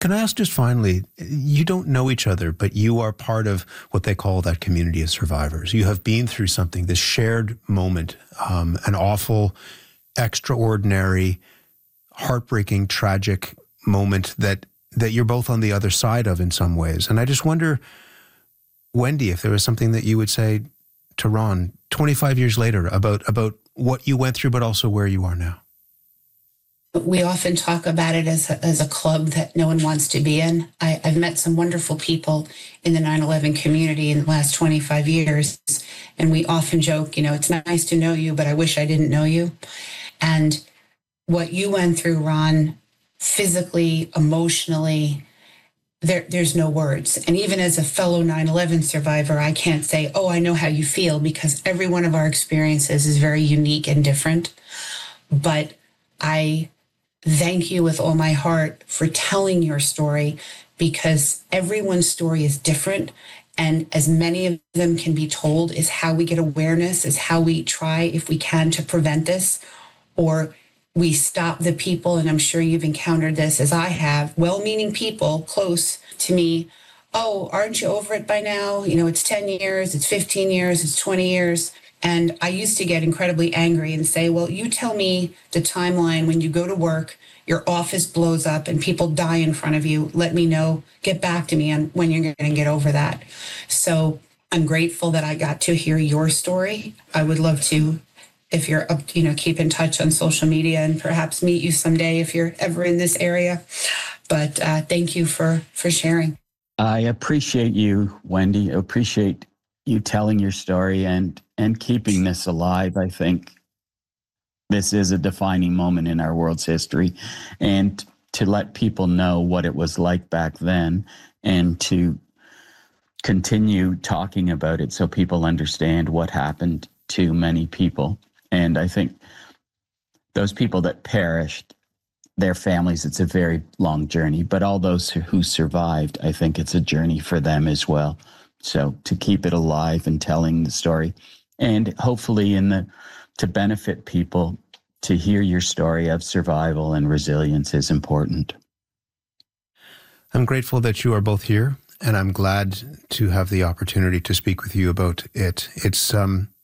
Can I ask just finally, you don't know each other, but you are part of what they call that community of survivors. You have been through something, this shared moment, an awful, extraordinary, heartbreaking, tragic moment that you're both on the other side of in some ways. And I just wonder, Wendy, if there was something that you would say to Ron 25 years later about what you went through, but also where you are now. We often talk about it as a club that no one wants to be in. I've met some wonderful people in the 9/11 community in the last 25 years, and we often joke, it's nice to know you, but I wish I didn't know you. And what you went through, Ron, physically, emotionally, there's no words. And even as a fellow 9/11 survivor, I can't say, I know how you feel, because every one of our experiences is very unique and different. But I thank you with all my heart for telling your story, because everyone's story is different. And as many of them can be told is how we get awareness, is how we try, if we can, to prevent this, or we stop the people. And I'm sure you've encountered this, as I have, well-meaning people close to me. Aren't you over it by now? It's 10 years, it's 15 years, it's 20 years. And I used to get incredibly angry and say, well, you tell me the timeline when you go to work, your office blows up and people die in front of you. Let me know, get back to me on when you're going to get over that. So I'm grateful that I got to hear your story. I would love to, if you're up, keep in touch on social media and perhaps meet you someday if you're ever in this area. But thank you for sharing. I appreciate you, Wendy. I appreciate you telling your story and keeping this alive. I think this is a defining moment in our world's history, and to let people know what it was like back then and to continue talking about it so people understand what happened to many people. And I think those people that perished, their families, it's a very long journey, but all those who survived, I think it's a journey for them as well. So to keep it alive and telling the story, and hopefully to benefit people, to hear your story of survival and resilience is important. I'm grateful that you are both here, and I'm glad to have the opportunity to speak with you about it. It's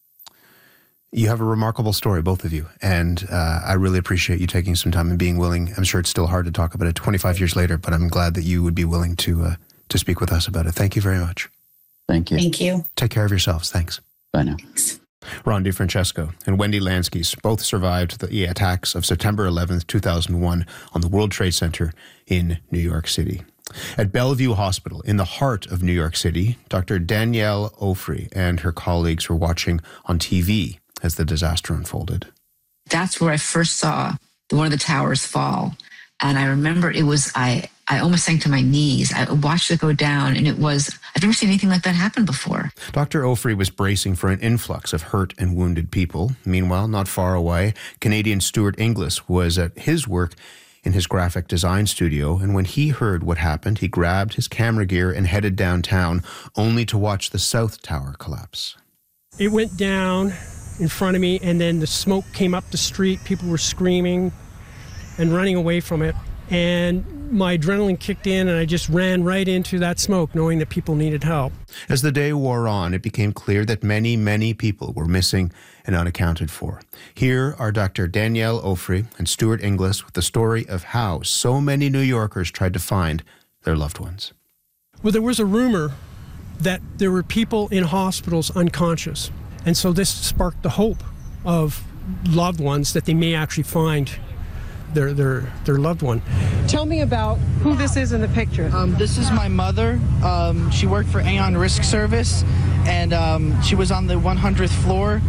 you have a remarkable story, both of you, and I really appreciate you taking some time and being willing. I'm sure it's still hard to talk about it 25 years later, but I'm glad that you would be willing to speak with us about it. Thank you very much. Thank you. Thank you. Take care of yourselves. Thanks. Bye now. Ron DeFrancesco and Wendy Lansky both survived the attacks of September 11th, 2001 on the World Trade Center in New York City. At Bellevue Hospital, in the heart of New York City, Dr. Danielle Ofri and her colleagues were watching on TV as the disaster unfolded. That's where I first saw one of the towers fall. And I remember I almost sank to my knees. I watched it go down, and I've never seen anything like that happen before. Dr. Ofri was bracing for an influx of hurt and wounded people. Meanwhile, not far away, Canadian Stuart Inglis was at his work in his graphic design studio, and when he heard what happened, he grabbed his camera gear and headed downtown, only to watch the South Tower collapse. It went down in front of me, and then the smoke came up the street. People were screaming and running away from it. And my adrenaline kicked in, and I just ran right into that smoke, knowing that people needed help. As the day wore on, it became clear that many, many people were missing and unaccounted for. Here are Dr. Danielle Ofri and Stuart Inglis with the story of how so many New Yorkers tried to find their loved ones. Well, there was a rumor that there were people in hospitals unconscious. And so this sparked the hope of loved ones that they may actually find their loved one. Tell me about who this is in the picture. This is my mother. She worked for Aon Risk Service, and she was on the 100th floor.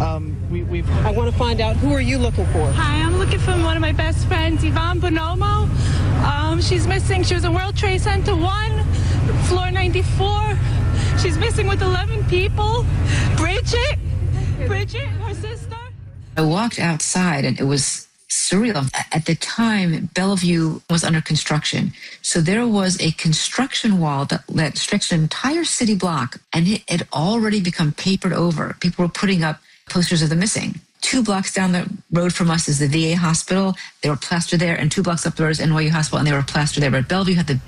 I want to find out, who are you looking for? Hi, I'm looking for one of my best friends, Yvonne Bonomo. She's missing. She was in World Trade Center 1, floor 94. She's missing with 11 people. Bridget, her sister. I walked outside, and it was surreal. At the time, Bellevue was under construction. So there was a construction wall that stretched an entire city block, and it had already become papered over. People were putting up posters of the missing. 2 blocks down the road from us is the VA hospital. They were plastered there, and 2 blocks up the road is NYU hospital, and they were plastered there. But Bellevue had the